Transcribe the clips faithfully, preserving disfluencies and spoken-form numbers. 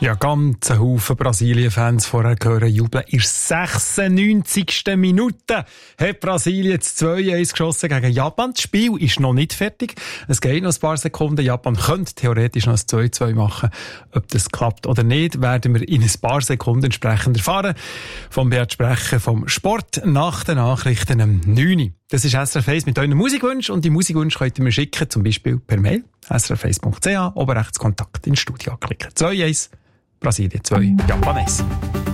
Ja, ganz ein Haufen Brasilien-Fans vorher hören jubeln. In der sechsundneunzigsten Minute hat Brasilien das zwei eins geschossen gegen Japan. Das Spiel ist noch nicht fertig. Es geht noch ein paar Sekunden. Japan könnte theoretisch noch ein zwei zwei machen. Ob das klappt oder nicht, werden wir in ein paar Sekunden entsprechend erfahren. Vom Beat Sprecher vom Sport nach den Nachrichten am neun. Das ist S R F eins mit euren Musikwünschen, und die Musikwünsche könnt ihr mir schicken, zum Beispiel per Mail, s r f eins punkt c h, oben rechts Kontakt ins Studio klicken. zwei eins, Brasilien zwei, Japan eins.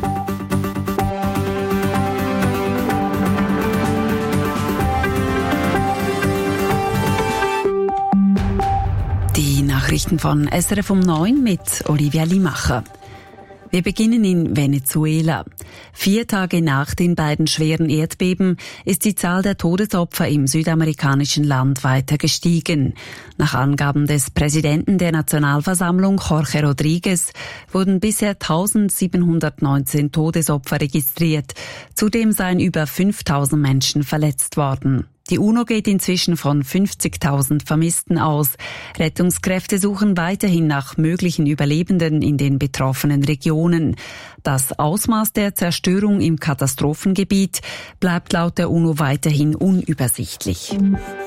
Die Nachrichten von S R F um neun mit Olivia Limacher. Wir beginnen in Venezuela. Vier Tage nach den beiden schweren Erdbeben ist die Zahl der Todesopfer im südamerikanischen Land weiter gestiegen. Nach Angaben des Präsidenten der Nationalversammlung, Jorge Rodriguez, wurden bisher eintausendsiebenhundertneunzehn Todesopfer registriert. Zudem seien über fünftausend Menschen verletzt worden. Die UNO geht inzwischen von fünfzigtausend Vermissten aus. Rettungskräfte suchen weiterhin nach möglichen Überlebenden in den betroffenen Regionen. Das Ausmaß der Zerstörung im Katastrophengebiet bleibt laut der UNO weiterhin unübersichtlich.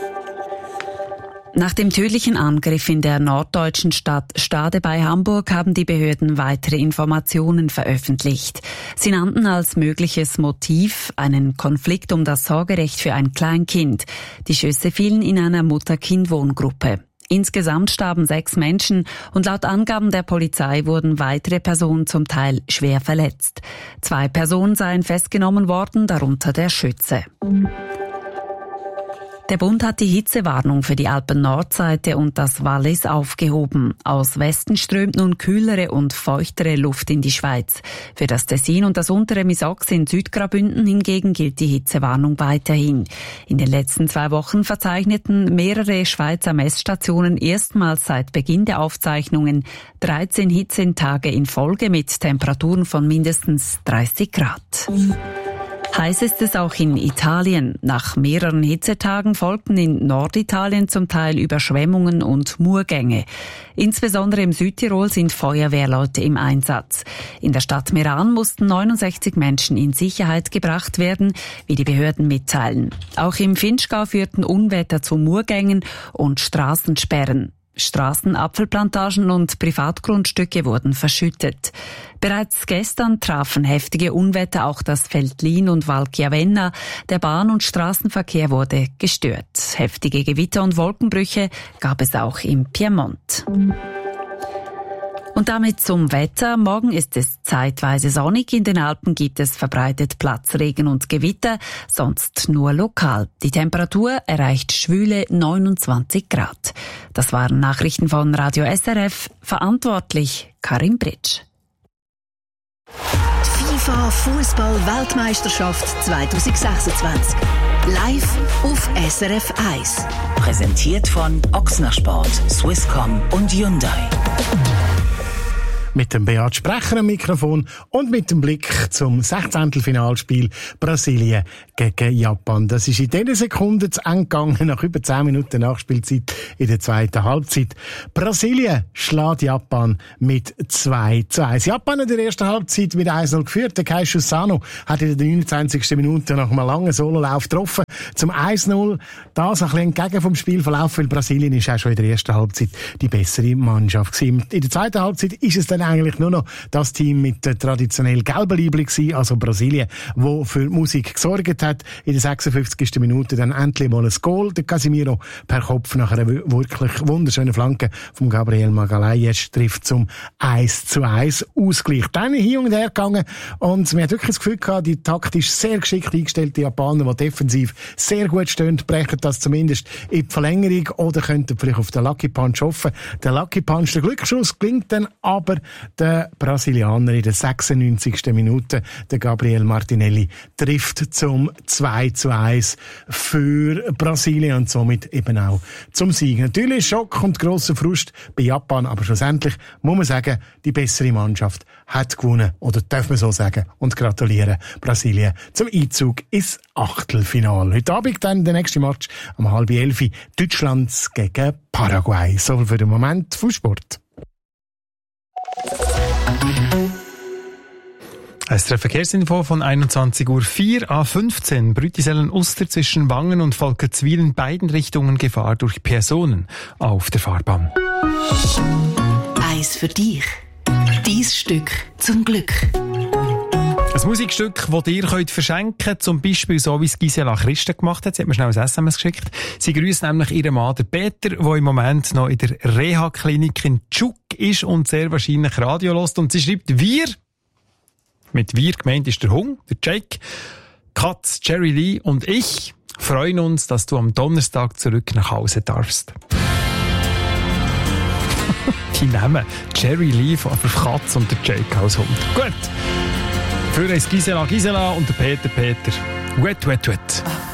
Nach dem tödlichen Angriff in der norddeutschen Stadt Stade bei Hamburg haben die Behörden weitere Informationen veröffentlicht. Sie nannten als mögliches Motiv einen Konflikt um das Sorgerecht für ein Kleinkind. Die Schüsse fielen in einer Mutter-Kind-Wohngruppe. Insgesamt starben sechs Menschen und laut Angaben der Polizei wurden weitere Personen zum Teil schwer verletzt. Zwei Personen seien festgenommen worden, darunter der Schütze. Der Bund hat die Hitzewarnung für die Alpen-Nordseite und das Wallis aufgehoben. Aus Westen strömt nun kühlere und feuchtere Luft in die Schweiz. Für das Tessin und das untere Misox in Südgraubünden hingegen gilt die Hitzewarnung weiterhin. In den letzten zwei Wochen verzeichneten mehrere Schweizer Messstationen erstmals seit Beginn der Aufzeichnungen dreizehn Hitzetage in Folge mit Temperaturen von mindestens dreißig Grad. Heiß ist es auch in Italien. Nach mehreren Hitzetagen folgten in Norditalien zum Teil Überschwemmungen und Murgänge. Insbesondere im Südtirol sind Feuerwehrleute im Einsatz. In der Stadt Meran mussten neunundsechzig Menschen in Sicherheit gebracht werden, wie die Behörden mitteilen. Auch im Vinschgau führten Unwetter zu Murgängen und Straßensperren. Straßen, Apfelplantagen und Privatgrundstücke wurden verschüttet. Bereits gestern trafen heftige Unwetter auch das Veltlin und Val Chiavenna. Der Bahn- und Straßenverkehr wurde gestört. Heftige Gewitter und Wolkenbrüche gab es auch im Piemont. Und damit zum Wetter. Morgen ist es zeitweise sonnig. In den Alpen gibt es verbreitet Platzregen und Gewitter, sonst nur lokal. Die Temperatur erreicht schwüle neunundzwanzig Grad. Das waren Nachrichten von Radio S R F. Verantwortlich Karim Britsch. FIFA Fußball-Weltmeisterschaft zwanzig sechsundzwanzig. Live auf S R F eins. Präsentiert von Ochsner Sport, Swisscom und Hyundai. Mit dem Beat Sprecher am Mikrofon und mit dem Blick zum Sechzehntelfinalspiel Brasilien gegen Japan. Das ist in dieser Sekunde zu Ende gegangen, nach über zehn Minuten Nachspielzeit in der zweiten Halbzeit. Brasilien schlägt Japan mit zwei zu eins. Japan in der ersten Halbzeit mit eins null geführt. Der Keishu Sano hat in der neunundzwanzigsten Minute nach einem langen Sololauf getroffen zum eins null. Das ein bisschen entgegen vom Spielverlauf, weil Brasilien ist auch schon in der ersten Halbzit die bessere Mannschaft gewesen. In der zweiten Halbzeit ist es dann eigentlich nur noch das Team mit der traditionell gelben Liebling gewesen, also Brasilien, wo für Musik gesorgt hat. In der sechsundfünfzigsten Minute dann endlich mal ein Goal. Der Casemiro per Kopf nach einer wirklich wunderschönen Flanke von Gabriel Magalhães trifft zum eins zu eins Ausgleich. Dann hier und her gegangen und man hat wirklich das Gefühl gehabt, die taktisch sehr geschickt eingestellten Japaner, die defensiv sehr gut stehen, brechen das zumindest in die Verlängerung oder könnten vielleicht auf den Lucky Punch hoffen. Der Lucky Punch, der Glücksschuss gelingt dann aber der Brasilianer in der sechsundneunzigsten Minute, der Gabriel Martinelli, trifft zum zwei zu eins für Brasilien und somit eben auch zum Sieg. Natürlich Schock und grosser Frust bei Japan, aber schlussendlich muss man sagen, die bessere Mannschaft hat gewonnen, oder darf man so sagen, und gratulieren Brasilien zum Einzug ins Achtelfinale. Heute Abend dann der nächste Match um halb elf Deutschland gegen Paraguay. So viel für den Moment vom Sport. Es ist eine Verkehrsinfo von einundzwanzig Uhr vier A fünfzehn. Brütisellen-Uster zwischen Wangen und Volkertswil in beiden Richtungen Gefahr durch Personen auf der Fahrbahn. Eins für dich. Dein Stück zum Glück. Ein Musikstück, das ihr könnt verschenken könnt, zum Beispiel so, wie es Gisela Christen gemacht hat. Sie hat mir schnell ein S M S geschickt. Sie grüßt nämlich ihren Mann, der Peter, der im Moment noch in der Reha-Klinik in Tschuk ist und sehr wahrscheinlich Radio hört. Und sie schreibt, wir... Mit wir gemeint ist der Hung, der Jake, Katz, Jerry Lee und ich freuen uns, dass du am Donnerstag zurück nach Hause darfst. Die Namen Jerry Lee von der Katz und der Jake als Hund. Gut. Früher ist Gisela Gisela und der Peter Peter. Wet, wet, wet.